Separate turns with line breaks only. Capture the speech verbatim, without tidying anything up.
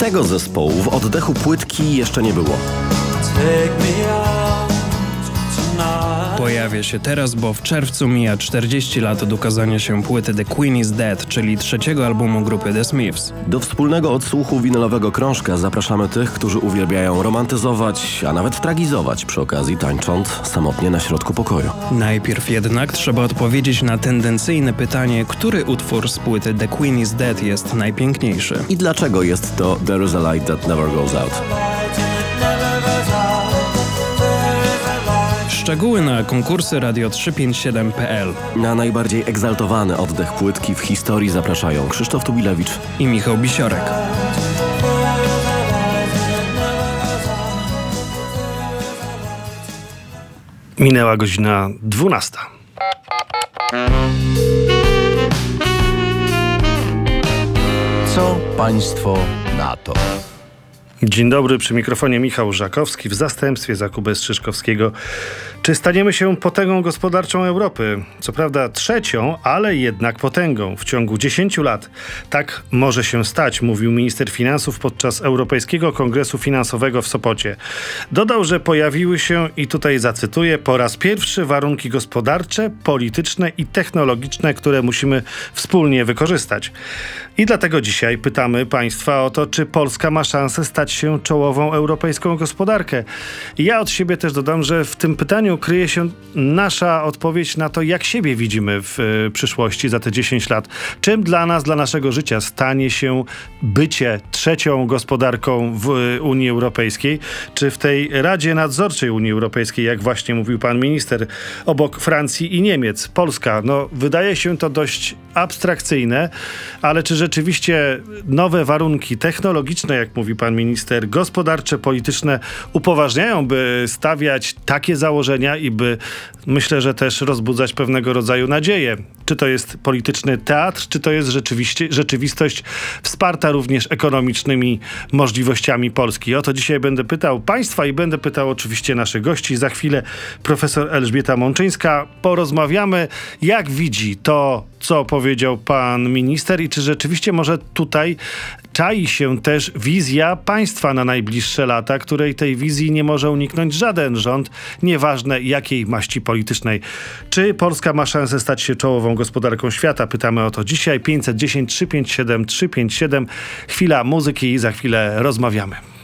Tego zespołu w oddechu płytki jeszcze nie było.
Pojawia się teraz, bo w czerwcu mija czterdzieści lat od ukazania się płyty The Queen is Dead, czyli trzeciego albumu grupy The Smiths.
Do wspólnego odsłuchu winylowego krążka zapraszamy tych, którzy uwielbiają romantyzować, a nawet tragizować przy okazji, tańcząc samotnie na środku pokoju.
Najpierw jednak trzeba odpowiedzieć na tendencyjne pytanie, który utwór z płyty The Queen is Dead jest najpiękniejszy.
I dlaczego jest to There is a light that never goes out.
Szczegóły na konkursy radio trzysta pięćdziesiąt siedem kropka p l.
Na najbardziej egzaltowany oddech płytki w historii zapraszają Krzysztof Tubilewicz
i Michał Bisiorek.
Minęła godzina dwunasta.
Co państwo na to?
Dzień dobry, przy mikrofonie Michał Żakowski w zastępstwie Zakuby Strzyżkowskiego. Czy staniemy się potęgą gospodarczą Europy? Co prawda trzecią, ale jednak potęgą w ciągu dziesięciu lat. Tak może się stać, mówił minister finansów podczas Europejskiego Kongresu Finansowego w Sopocie. Dodał, że pojawiły się, i tutaj zacytuję, po raz pierwszy warunki gospodarcze, polityczne i technologiczne, które musimy wspólnie wykorzystać. I dlatego dzisiaj pytamy państwa o to, czy Polska ma szansę stać się czołową europejską gospodarkę. I ja od siebie też dodam, że w tym pytaniu kryje się nasza odpowiedź na to, jak siebie widzimy w y, przyszłości za te dziesięć lat. Czym dla nas, dla naszego życia stanie się bycie trzecią gospodarką w y, Unii Europejskiej, czy w tej Radzie Nadzorczej Unii Europejskiej, jak właśnie mówił pan minister, obok Francji i Niemiec. Polska, no wydaje się to dość abstrakcyjne, ale czy rzeczywiście nowe warunki technologiczne, jak mówi pan minister, gospodarcze, polityczne upoważniają, by stawiać takie założenia i by, myślę, że też rozbudzać pewnego rodzaju nadzieję. Czy to jest polityczny teatr, czy to jest rzeczywiście, rzeczywistość wsparta również ekonomicznymi możliwościami Polski? O to dzisiaj będę pytał państwa i będę pytał oczywiście naszych gości. Za chwilę profesor Elżbieta Mączyńska. Porozmawiamy, jak widzi to, co powiedział pan minister i czy rzeczywiście może tutaj czai się też wizja państwa na najbliższe lata, której tej wizji nie może uniknąć żaden rząd, nieważne jakiej maści politycznej. Czy Polska ma szansę stać się czołową gospodarką świata? Pytamy o to dzisiaj. pięćset dziesięć trzysta pięćdziesiąt siedem trzysta pięćdziesiąt siedem. Chwila muzyki i za chwilę rozmawiamy.